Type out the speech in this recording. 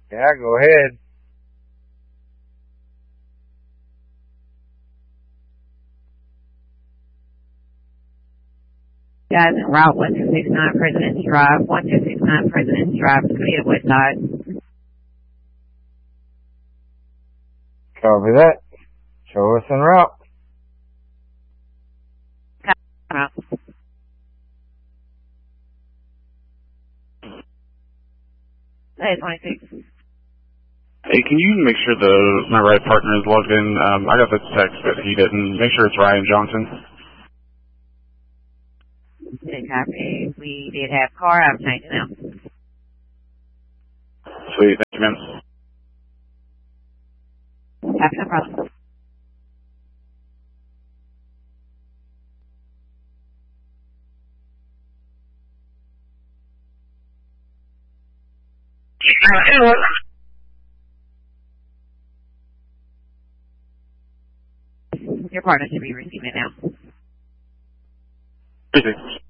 Yeah, go ahead. Guys, Route 1269 President's Drive, 1269 President's Drive, Square West Side. Copy that. Show us en route. Hey, 26. Hey, can you make sure my right partner is logged in? I got the text, but he didn't. Make sure it's Ryan Johnson. Didn't copy. We did have car. I've changed it now. Sweet. Thank you, man. Copy, no problem. Your partner should be receiving it now. Appreciate it.